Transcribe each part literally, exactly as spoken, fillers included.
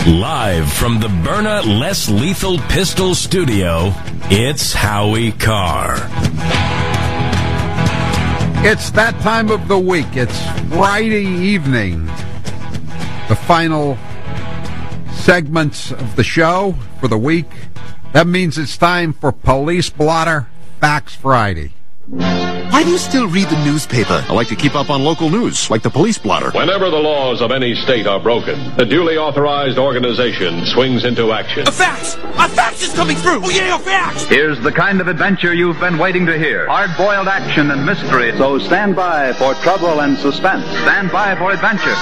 Live from the Byrna Less Lethal Pistol Studio, it's Howie Carr. It's that time of the week. It's Friday evening. The final segments of the show for the week. That means it's time for Police Blotter Facts Friday. Why do you still read the newspaper? I like to keep up on local news, like the Police Blotter. Whenever the laws of any state are broken, the duly authorized organization swings into action. A fax! A fax is coming through! Oh yeah, a fax! Here's the kind of adventure you've been waiting to hear. Hard-boiled action and mystery. So stand by for trouble and suspense. Stand by for adventure.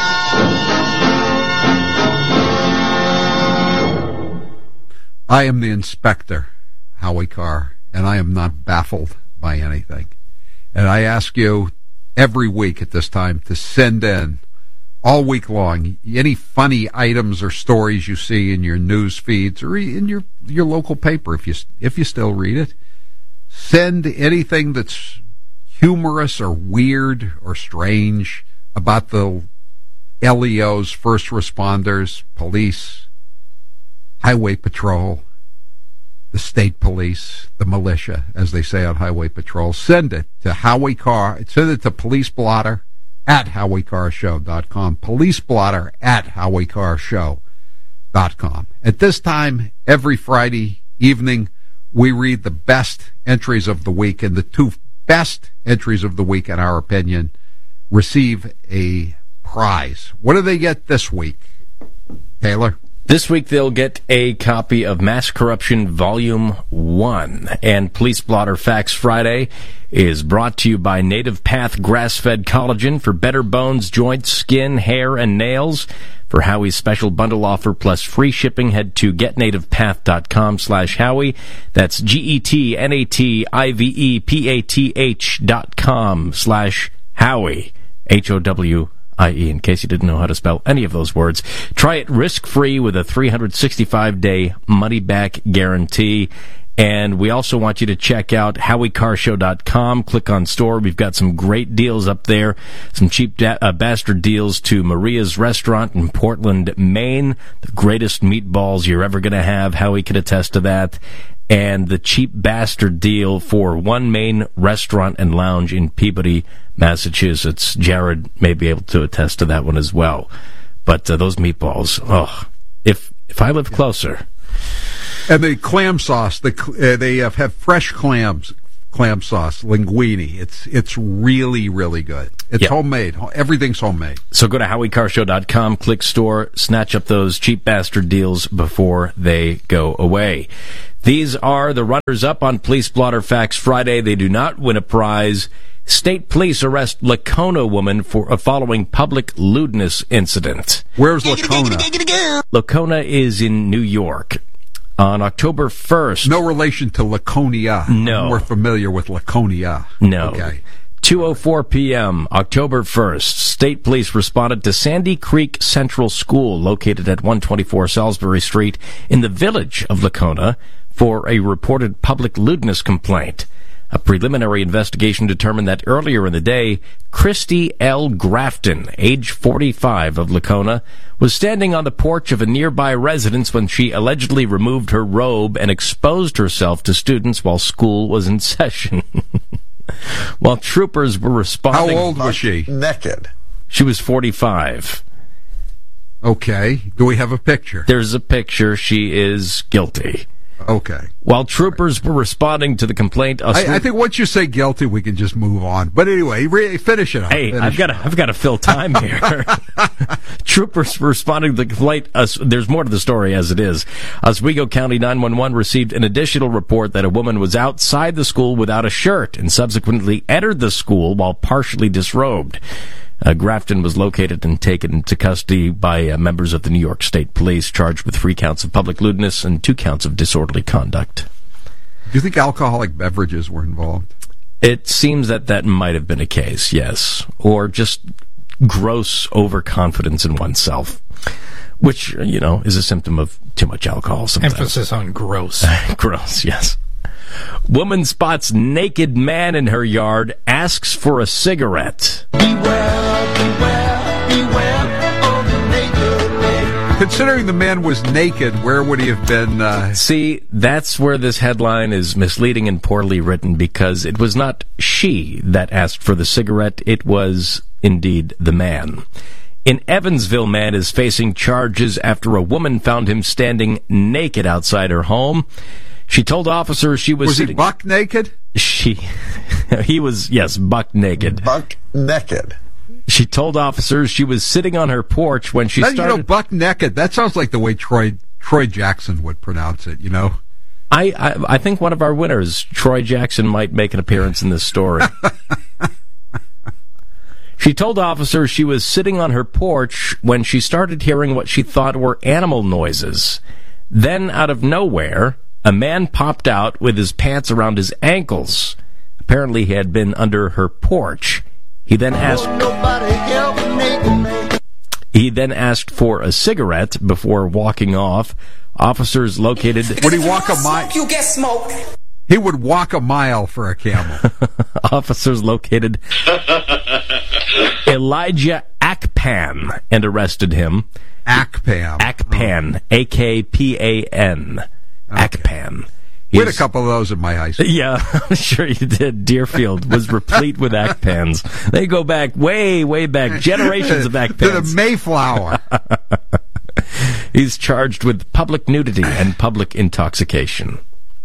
I am the inspector, Howie Carr, and I am not baffled by anything. And I ask you every week at this time to send in, all week long, any funny items or stories you see in your news feeds or in your your local paper, if you if you still read it. Send anything that's humorous or weird or strange about the L E Os, first responders, police, highway patrol, the state police, the militia, as they say on Highway Patrol. Send it to Howie Carr. Send it to Police Blotter at Howie Carr Show dot com. Police Blotter at Howie Carr Show dot com. At this time, every Friday evening, we read the best entries of the week, and the two best entries of the week, in our opinion, receive a prize. What do they get this week, Taylor? This week they'll get a copy of Mass Corruption Volume one. And Police Blotter Facts Friday is brought to you by Native Path Grass-Fed Collagen for better bones, joints, skin, hair, and nails. For Howie's special bundle offer plus free shipping, head to getnativepath.com slash Howie. That's G-E-T-N-A-T-I-V-E-P-A-T-H dot com slash Howie. H O W I E, in case you didn't know how to spell any of those words. Try it risk-free with a three hundred sixty-five day money-back guarantee. And we also want you to check out Howie Carr Show dot com. Click on store. We've got some great deals up there. Some cheap da- uh, bastard deals to Maria's Restaurant in Portland, Maine. The greatest meatballs you're ever going to have. Howie can attest to that. And the cheap bastard deal for One Main Restaurant and Lounge in Peabody, Massachusetts. Jared may be able to attest to that one as well. But uh, those meatballs, oh, if if I lived closer. And the clam sauce, the uh, they have, have fresh clams, clam sauce, linguine. It's it's really, really good. It's yep. homemade. Everything's homemade. So go to Howie Carr Show dot com, click store, snatch up those cheap bastard deals before they go away. These are the runners-up on Police Blotter Facts Friday. They do not win a prize. State police arrest Lacona woman for a following public lewdness incident. Where's Lacona? Lacona is in New York. On October first. No relation to Laconia. No. We're familiar with Laconia. No. Okay. two oh four p.m., October first, state police responded to Sandy Creek Central School, located at one twenty-four Salisbury Street in the village of Lacona, for a reported public lewdness complaint. A preliminary investigation determined that earlier in the day, Christy L. Grafton, age forty-five, of Lacona, was standing on the porch of a nearby residence when she allegedly removed her robe and exposed herself to students while school was in session. While troopers were responding... How old was she? Naked. She was forty-five. Okay. Do we have a picture? There's a picture. She is guilty. Okay. While troopers were responding to the complaint, a I, I think once you say guilty, we can just move on. But anyway, re- finish it up. Hey, finish I've got to, I've got to fill time here. Troopers were responding to the complaint. Uh, there's more to the story as it is. Oswego County nine one one received an additional report that a woman was outside the school without a shirt and subsequently entered the school while partially disrobed. Uh, Grafton was located and taken into custody by uh, members of the New York State Police, charged with three counts of public lewdness and two counts of disorderly conduct. Do you think alcoholic beverages were involved? It seems that that might have been a case, yes. Or just gross overconfidence in oneself, which, you know, is a symptom of too much alcohol sometimes. Emphasis on gross. Gross, yes. Woman spots naked man in her yard, asks for a cigarette. Beware, beware, beware of the naked man. Considering the man was naked, where would he have been? Uh... See, that's where this headline is misleading and poorly written, because it was not she that asked for the cigarette. It was, indeed, the man. In Evansville, man is facing charges after a woman found him standing naked outside her home. She told officers she was... Was sitting... he buck naked? She... he was, yes, buck naked. Buck naked. She told officers she was sitting on her porch when she now, started... You know, buck naked, that sounds like the way Troy Troy Jackson would pronounce it, you know? I, I, I think one of our winners, Troy Jackson, might make an appearance in this story. She told officers she was sitting on her porch when she started hearing what she thought were animal noises. Then, out of nowhere, a man popped out with his pants around his ankles. Apparently, he had been under her porch. He then asked... He then asked for a cigarette before walking off. Officers located... Would he walk a mile? You get smoked. He would walk a mile for a camel. Officers located Elijah Akpan and arrested him. Akpan. Akpan. Oh. A K P A N. Okay. Akpan. We had a couple of those in my high school. Yeah, I'm sure you did. Deerfield was replete with Akpans. They go back way, way back. Generations of Akpans. To the Mayflower. He's charged with public nudity and public intoxication.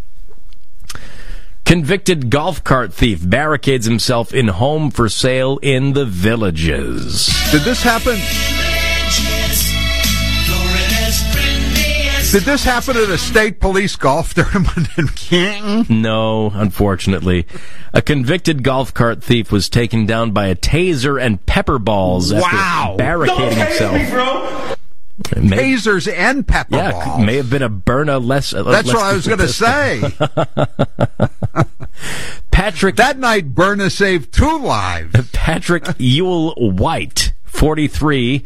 Convicted golf cart thief barricades himself in home for sale in the Villages. Did this happen? Did this happen at a state police golf tournament in Canton? No, unfortunately. A convicted golf cart thief was taken down by a taser and pepper balls after wow. barricading Don't himself. Me, bro. May, Tasers and pepper yeah, balls. May have been a Berna less. Uh, That's less what I was going to say. Patrick. That night, Berna saved two lives. Patrick Ewell White, forty-three.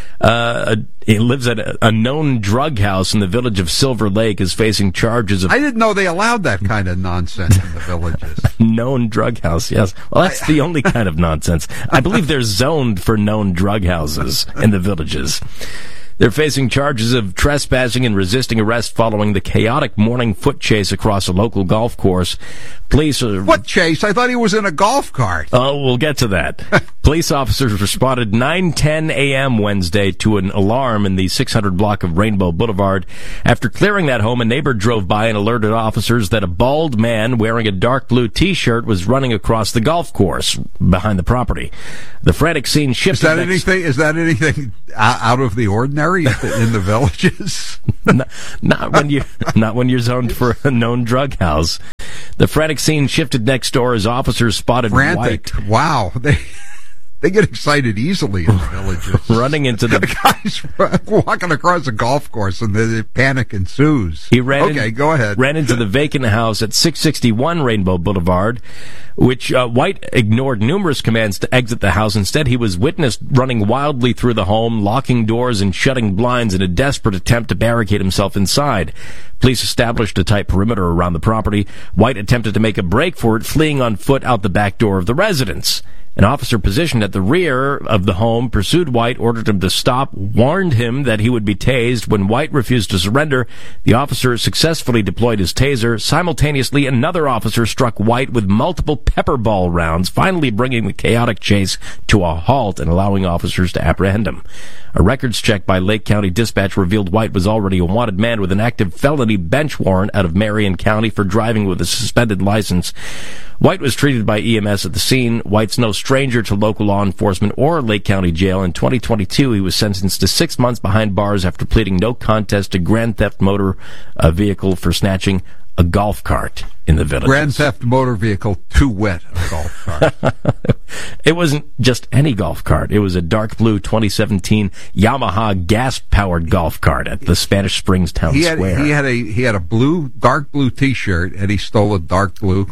Uh, he lives at a, a known drug house in the village of Silver Lake, is facing charges of... I didn't know they allowed that kind of nonsense in the villages. Known drug house, yes. Well, that's the only kind of nonsense. I believe they're zoned for known drug houses in the villages. They're facing charges of trespassing and resisting arrest following the chaotic morning foot chase across a local golf course. Police are... Foot chase? I thought he was in a golf cart. Oh, we'll get to that. Police officers responded nine ten a.m. Wednesday to an alarm in the six hundred block of Rainbow Boulevard. After clearing that home, a neighbor drove by and alerted officers that a bald man wearing a dark blue T-shirt was running across the golf course behind the property. The frantic scene shifted... Is that next... anything? Is that anything out of the ordinary in the villages? not, not when you, not when you're zoned for a known drug house. The frantic scene shifted next door as officers spotted Frantic. White. Wow. They they get excited easily in the villages. Running into the... the guys walking across a golf course and the, the panic ensues. He ran okay, in, go ahead. ran into the vacant house at six sixty-one Rainbow Boulevard, which uh, White ignored numerous commands to exit the house. Instead, he was witnessed running wildly through the home, locking doors and shutting blinds in a desperate attempt to barricade himself inside. Police established a tight perimeter around the property. White attempted to make a break for it, fleeing on foot out the back door of the residence. An officer positioned at the rear of the home pursued White, ordered him to stop, warned him that he would be tased. When White refused to surrender, the officer successfully deployed his taser. Simultaneously, another officer struck White with multiple pepper ball rounds, finally bringing the chaotic chase to a halt and allowing officers to apprehend him. A records check by Lake County Dispatch revealed White was already a wanted man with an active felony bench warrant out of Marion County for driving with a suspended license. White was treated by E M S at the scene. White's no stranger to local law enforcement or Lake County Jail. In twenty twenty-two, he was sentenced to six months behind bars after pleading no contest to grand theft motor uh, vehicle for snatching a golf cart in the village. Grand theft motor vehicle, too wet a golf cart. It wasn't just any golf cart. It was a dark blue twenty seventeen Yamaha gas-powered golf cart at the Spanish Springs Town he had, Square. He had a he had a blue, dark blue T-shirt, and he stole a dark blue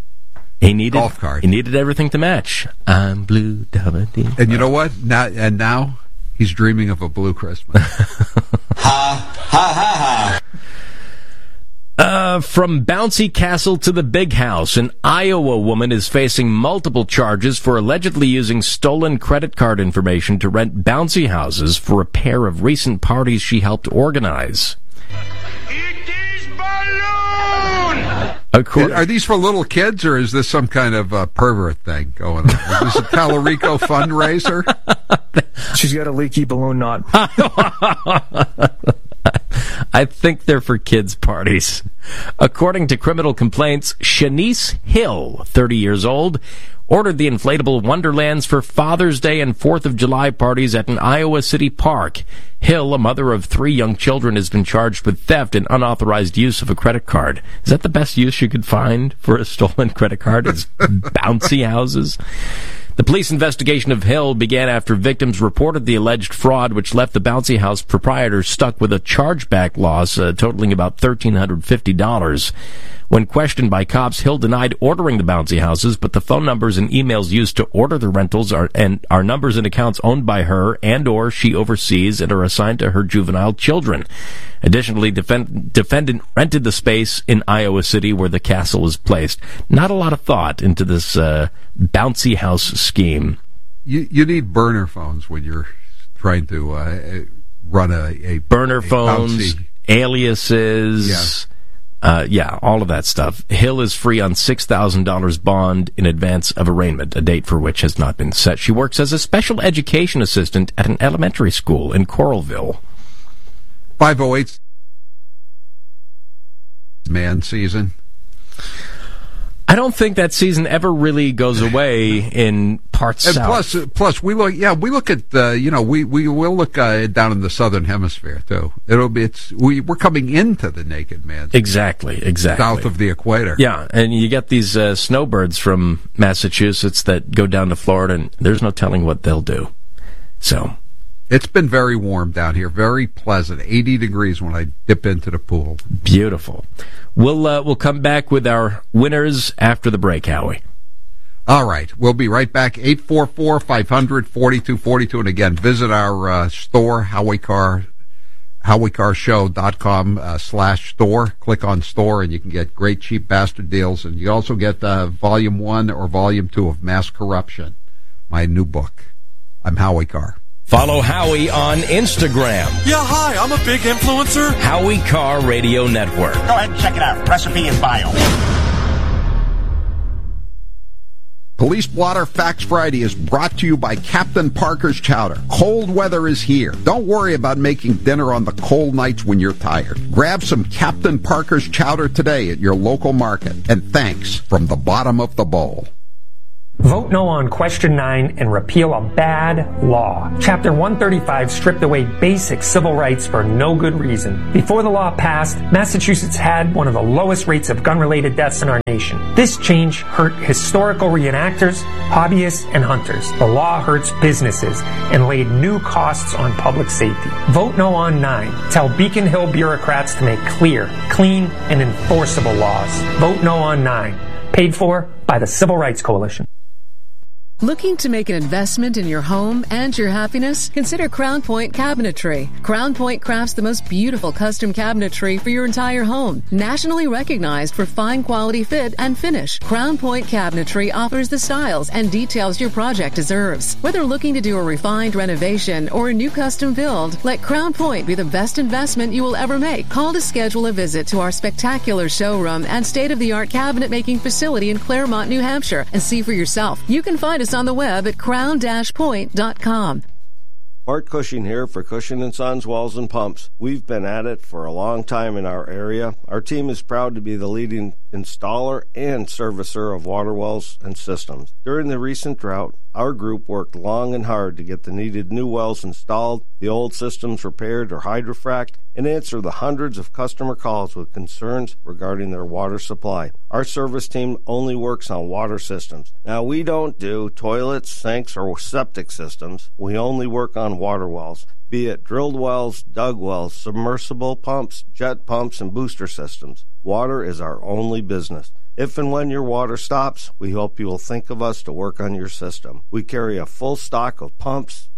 he needed, golf cart. He needed everything to match. I'm blue. And you know what? Now and now he's dreaming of a blue Christmas. Ha ha ha ha. Uh, Uh, from bouncy castle to the big house, an Iowa woman is facing multiple charges for allegedly using stolen credit card information to rent bouncy houses for a pair of recent parties she helped organize. It is balloon! Accord- Are these for little kids, or is this some kind of uh, pervert thing going on? Is this a Talarico fundraiser? She's got a leaky balloon knot. I think they're for kids' parties. According to criminal complaints, Shanice Hill, thirty years old, ordered the inflatable Wonderlands for Father's Day and fourth of July parties at an Iowa City park. Hill, a mother of three young children, has been charged with theft and unauthorized use of a credit card. Is that the best use you could find for a stolen credit card? Is bouncy houses? The police investigation of Hill began after victims reported the alleged fraud, which left the bouncy house proprietor stuck with a chargeback loss uh, totaling about one thousand three hundred fifty dollars. When questioned by cops, Hill denied ordering the bouncy houses, but the phone numbers and emails used to order the rentals are and are numbers and accounts owned by her and or she oversees and are assigned to her juvenile children. Additionally, defend, defendant rented the space in Iowa City where the castle was placed. Not a lot of thought into this uh, bouncy house scheme. You you need burner phones when you're trying to uh, run a, a burner a phones, bouncy. aliases. Yes. Uh, yeah, all of that stuff. Hill is free on six thousand dollars bond in advance of arraignment, a date for which has not been set. She works as a special education assistant at an elementary school in Coralville. five oh eight man season. I don't think that season ever really goes away in parts and south. Plus, plus we look. Yeah, we look at uh, you know we we will look uh, down in the southern hemisphere too. It'll be it's we we're coming into the naked man season, exactly exactly south of the equator. Yeah, and you get these uh, snowbirds from Massachusetts that go down to Florida, and there's no telling what they'll do. So. It's been very warm down here, very pleasant, eighty degrees when I dip into the pool. Beautiful. We'll uh, we'll come back with our winners after the break, Howie. All right, we'll be right back. eight four four, five hundred, forty-two forty-two, and again, visit our uh, store, Howie Carr, howie car show dot com uh, slash store. Click on store, and you can get great cheap bastard deals, and you also get uh, volume one or volume two of Mass Corruption, my new book. I'm Howie Carr. Follow Howie on Instagram. Yeah, hi, I'm a big influencer. Howie Carr Radio Network. Go ahead and check it out. Recipe in bio. Police Blotter Facts Friday is brought to you by Captain Parker's Chowder. Cold weather is here. Don't worry about making dinner on the cold nights when you're tired. Grab some Captain Parker's Chowder today at your local market. And thanks from the bottom of the bowl. Vote no on Question nine and repeal a bad law. Chapter one thirty-five stripped away basic civil rights for no good reason. Before the law passed, Massachusetts had one of the lowest rates of gun-related deaths in our nation. This change hurt historical reenactors, hobbyists, and hunters. The law hurts businesses and laid new costs on public safety. Vote no on nine. Tell Beacon Hill bureaucrats to make clear, clean, and enforceable laws. Vote no on nine. Paid for by the Civil Rights Coalition. Looking to make an investment in your home and your happiness? Consider Crown Point Cabinetry. Crown Point crafts the most beautiful custom cabinetry for your entire home. Nationally recognized for fine quality fit and finish, Crown Point Cabinetry offers the styles and details your project deserves. Whether looking to do a refined renovation or a new custom build, let Crown Point be the best investment you will ever make. Call to schedule a visit to our spectacular showroom and state-of-the-art cabinet making facility in Claremont, New Hampshire, and see for yourself. You can find us on the web at crown dash point dot com. Bart Cushing here for Cushing and Sons Wells and Pumps. We've been at it for a long time in our area. Our team is proud to be the leading installer and servicer of water wells and systems. During the recent drought, our group worked long and hard to get the needed new wells installed, the old systems repaired or hydrofrac'd, and answer the hundreds of customer calls with concerns regarding their water supply. Our service team only works on water systems. Now, we don't do toilets, sinks, or septic systems. We only work on water wells, be it drilled wells, dug wells, submersible pumps, jet pumps, and booster systems. Water is our only business. If and when your water stops, we hope you will think of us to work on your system. We carry a full stock of pumps,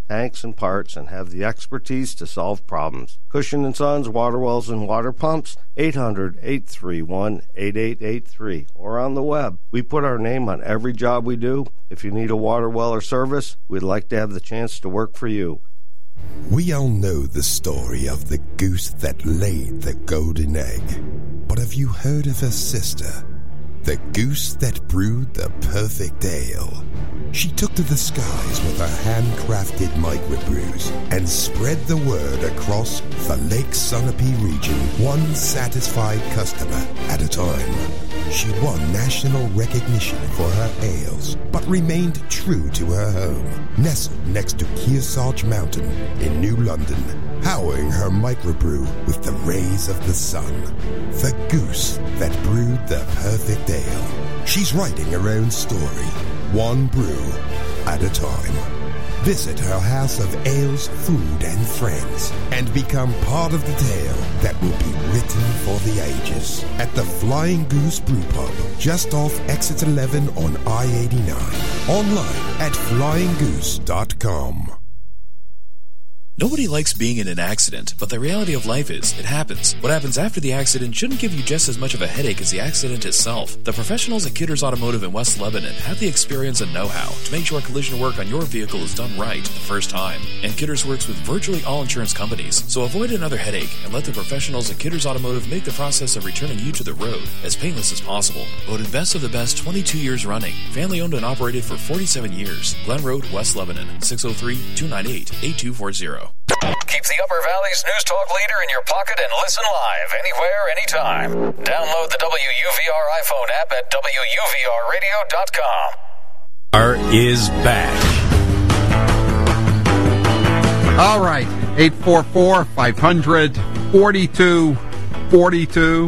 tanks, and parts, and have the expertise to solve problems. Cushing and Sons Water Wells and Water Pumps, eight hundred, eight three one, eight eight eight three, or on the web. We put our name on every job we do. If you need a water well or service, we'd like to have the chance to work for you. We all know the story of the goose that laid the golden egg. But have you heard of her sister? The goose that brewed the perfect ale. She took to the skies with her handcrafted microbrews and spread the word across the Lake Sunapee region, one satisfied customer at a time. She won national recognition for her ales, but remained true to her home, nestled next to Kearsarge Mountain in New London, powering her microbrew with the rays of the sun. The goose that brewed the perfect ale. She's writing her own story, one brew at a time. Visit her house of ales, food, and friends, and become part of the tale that will be written for the ages at the Flying Goose Brew Pub, just off Exit eleven on I eighty-nine. Online at flying goose dot com. Nobody likes being in an accident, but the reality of life is, it happens. What happens after the accident shouldn't give you just as much of a headache as the accident itself. The professionals at Kidders Automotive in West Lebanon have the experience and know-how to make sure collision work on your vehicle is done right the first time. And Kidders works with virtually all insurance companies, so avoid another headache and let the professionals at Kidders Automotive make the process of returning you to the road as painless as possible. Voted best of the best twenty-two years running. Family owned and operated for forty-seven years. Glen Road, West Lebanon, six oh three, two nine eight, eight two four zero. Keep the Upper Valley's News Talk leader in your pocket and listen live, anywhere, anytime. Download the W U V R iPhone app at W U V R radio dot com. R is back. All right, eight four four, five hundred, forty-two forty-two.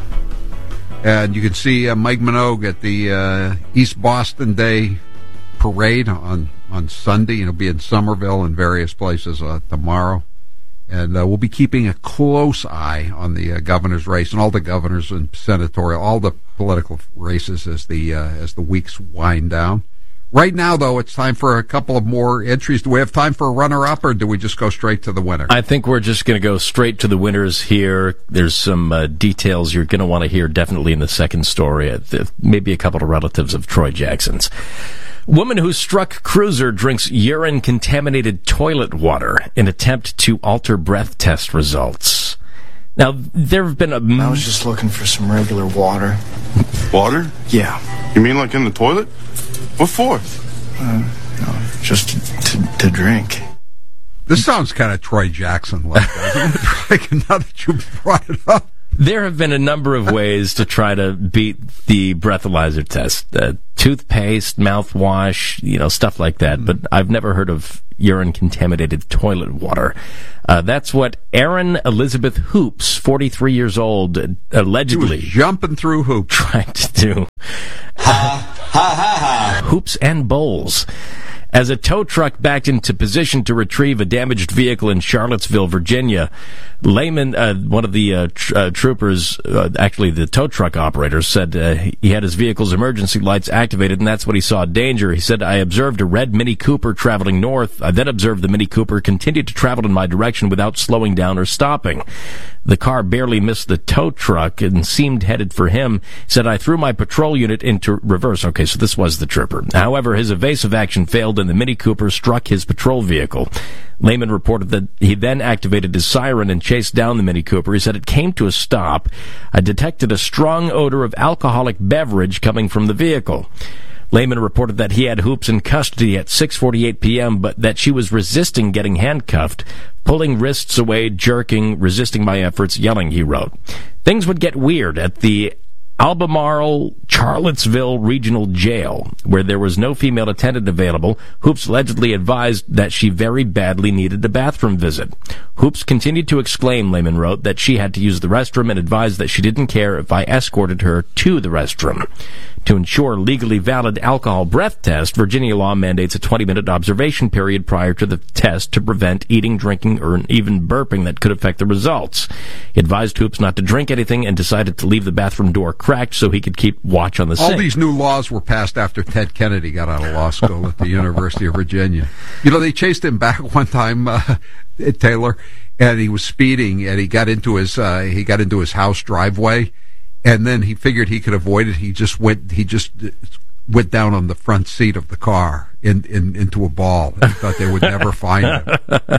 And you can see uh, Mike Minogue at the uh, East Boston Day Parade on on Sunday. It'll be in Somerville and various places uh, tomorrow. And uh, we'll be keeping a close eye on the uh, governor's race and all the governors and senatorial, all the political races as the uh, as the weeks wind down. Right now, though, it's time for a couple of more entries. Do we have time for a runner-up, or do we just go straight to the winner? I think we're just going to go straight to the winners here. There's some uh, details you're going to want to hear definitely in the second story. Uh, maybe a couple of relatives of Troy Jackson's. Woman who struck cruiser drinks urine-contaminated toilet water in attempt to alter breath test results. Now, there have been a... I was just looking for some regular water. Water? Yeah. You mean like in the toilet? What for? Uh, no, just to, to drink. This sounds kind of Troy Jackson-like, doesn't it? Like, now that you brought it up. There have been a number of ways to try to beat the breathalyzer test. Uh, toothpaste, mouthwash, you know, stuff like that. But I've never heard of urine-contaminated toilet water. Uh, that's what Erin Elizabeth Hoops, forty-three years old, allegedly... She was jumping through hoops. Tried to do. Ha, ha, ha, ha. Hoops and bowls. As a tow truck backed into position to retrieve a damaged vehicle in Charlottesville, Virginia, Layman, uh, one of the uh, tr- uh, troopers, uh, actually the tow truck operator, said uh, he had his vehicle's emergency lights activated, and that's when he saw danger. He said, I observed a red Mini Cooper traveling north. I then observed the Mini Cooper continued to travel in my direction without slowing down or stopping. The car barely missed the tow truck and seemed headed for him. He said, I threw my patrol unit into reverse. Okay, so this was the trooper. However, his evasive action failed and the Mini Cooper struck his patrol vehicle. Layman reported that he then activated his siren and chased down the Mini Cooper. He said it came to a stop. I detected a strong odor of alcoholic beverage coming from the vehicle. Layman reported that he had Hoops in custody at six forty-eight p.m., but that she was resisting getting handcuffed, pulling wrists away, jerking, resisting my efforts, yelling, he wrote. Things would get weird at the Albemarle Charlottesville Regional Jail, where there was no female attendant available. Hoops allegedly advised that she very badly needed a bathroom visit. Hoops continued to exclaim, Layman wrote, that she had to use the restroom and advised that she didn't care if I escorted her to the restroom. To ensure legally valid alcohol breath test, Virginia law mandates a twenty-minute observation period prior to the test to prevent eating, drinking, or even burping that could affect the results. He advised Hoops not to drink anything and decided to leave the bathroom door cracked so he could keep watch on the sink. All these new laws were passed after Ted Kennedy got out of law school at the University of Virginia. You know, they chased him back one time, uh, Taylor, and he was speeding, and he got into his uh, he got into his house driveway. And then he figured he could avoid it. He just went. He just went down on the front seat of the car in, in into a ball. He thought they would never find him.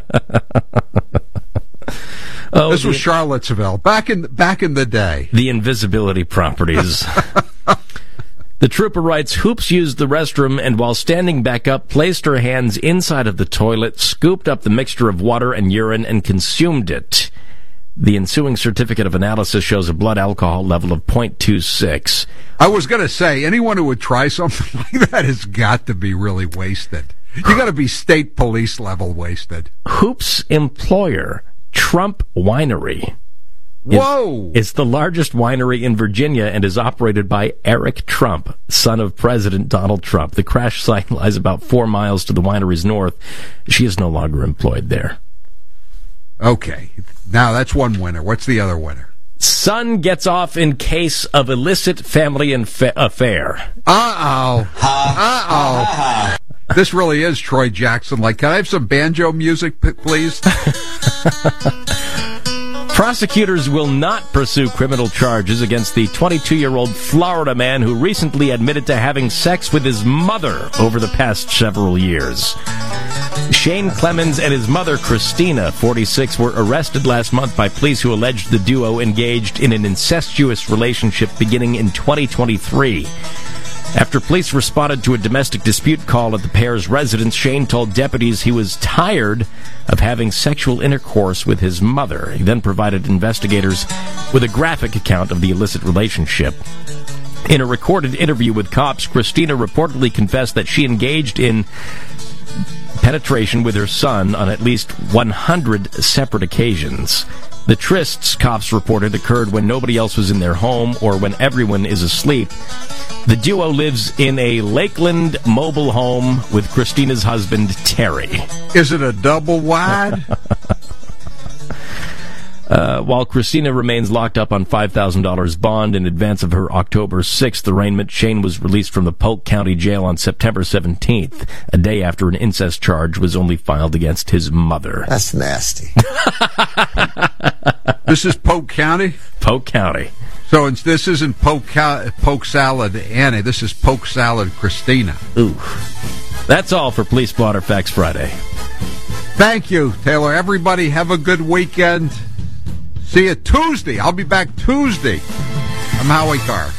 Oh, this was the, Charlottesville back in back in the day. The invisibility properties. The trooper writes, Hoops used the restroom and while standing back up, placed her hands inside of the toilet, scooped up the mixture of water and urine, and consumed it. The ensuing certificate of analysis shows a blood alcohol level of point two six. I was going to say, anyone who would try something like that has got to be really wasted. You got to be state police level wasted. Hoops' employer, Trump Winery, Whoa! Is, is the largest winery in Virginia and is operated by Eric Trump, son of President Donald Trump. The crash site lies about four miles to the winery's north. She is no longer employed there. Okay. Now that's one winner. What's the other winner? Son gets off in case of illicit family infa- affair. Uh-oh. Uh-oh. This really is Troy Jackson. Like, can I have some banjo music, please? Prosecutors will not pursue criminal charges against the twenty-two-year-old Florida man who recently admitted to having sex with his mother over the past several years. Shane Clemens and his mother, Christina, forty-six, were arrested last month by police who alleged the duo engaged in an incestuous relationship beginning in twenty twenty-three. After police responded to a domestic dispute call at the pair's residence, Shane told deputies he was tired of having sexual intercourse with his mother. He then provided investigators with a graphic account of the illicit relationship. In a recorded interview with cops, Christina reportedly confessed that she engaged in penetration with her son on at least one hundred separate occasions. The trysts, cops reported, occurred when nobody else was in their home or when everyone is asleep. The duo lives in a Lakeland mobile home with Christina's husband, Terry. Is it a double wide? Uh, while Christina remains locked up on five thousand dollars bond in advance of her October sixth arraignment, Shane was released from the Polk County Jail on September seventeenth, a day after an incest charge was only filed against his mother. That's nasty. This is Polk County? Polk County. So it's, this isn't Polk, Polk Salad Annie. This is Polk Salad Christina. Ooh. That's all for Police Blotter Facts Friday. Thank you, Taylor. Everybody have a good weekend. See you Tuesday. I'll be back Tuesday. I'm Howie Carr.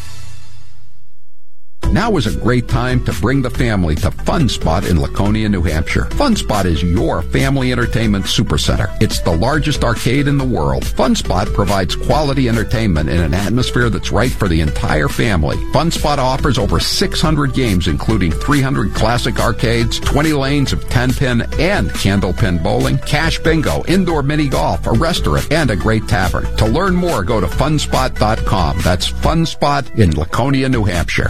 Now is a great time to bring the family to Fun Spot in Laconia, New Hampshire. Fun Spot is your family entertainment supercenter. It's the largest arcade in the world. Fun Spot provides quality entertainment in an atmosphere that's right for the entire family. Fun Spot offers over six hundred games, including three hundred classic arcades, twenty lanes of ten-pin and candlepin bowling, cash bingo, indoor mini golf, a restaurant, and a great tavern. To learn more, go to fun spot dot com. That's Fun Spot in Laconia, New Hampshire.